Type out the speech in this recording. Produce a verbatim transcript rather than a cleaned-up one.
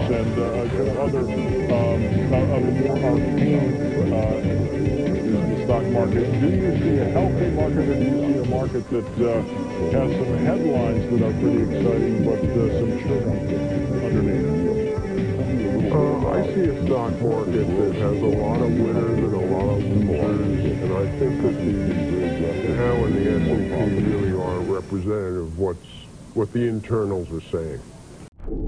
and uh, kind of other um, uh, of the more arcane uh, the stock market. Do you see a healthy market, or do you see a market that uh, has some headlines that are pretty exciting, but uh, some churn underneath? Uh, I see a stock market that has a lot of winners and a lot of losers, and I think that the Dow and the S and P really are representative of what's what the internals are saying.